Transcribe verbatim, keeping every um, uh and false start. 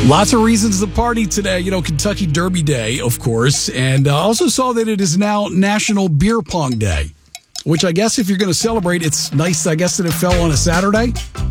Lots of reasons to party today. You know, Kentucky Derby Day, of course. And I uh, also saw that it is now National Beer Pong Day, which I guess if you're going to celebrate, it's nice, I guess, that it fell on a Saturday.